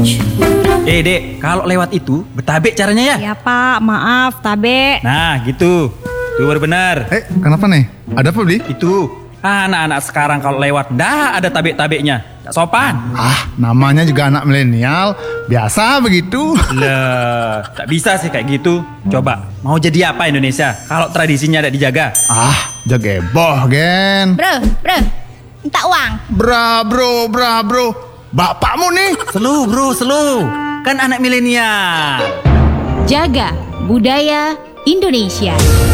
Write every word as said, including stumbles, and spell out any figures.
Eh dek, kalau lewat itu bertabek caranya ya? Ya Pak, maaf, tabe. Nah gitu, itu baru benar. Eh, kenapa nih? Ada apa, Bli? Itu, anak-anak sekarang kalau lewat dah ada tabek-tabeknya, tak sopan. Ah, namanya juga anak milenial, biasa begitu. Lah, tak bisa sih kayak gitu. Coba, mau jadi apa Indonesia kalau tradisinya ada dijaga? Ah, jageboh, Gen. Bro, bro, minta uang. Bra, bro, bra, bro. Bapakmu nih. Selu bro, selu. Kan anak milenial. Jaga budaya Indonesia.